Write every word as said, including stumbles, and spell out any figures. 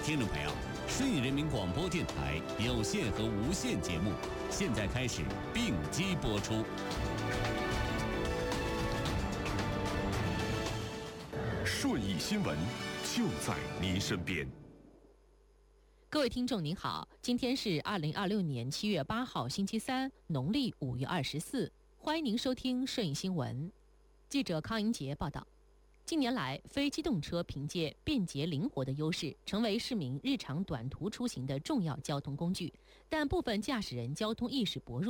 听众朋友，顺义人民广播电台有线和无线节目现在开始并机播出。 顺义新闻就在您身边。 各位听众您好，今天是二零二六年七月八号星期三，农历五月二十四，欢迎您收听顺义新闻。记者康英杰报道。近年来，非机动车凭借便捷灵活的优势，成为市民日常短途出行的重要交通工具，但部分驾驶人交通意识薄弱。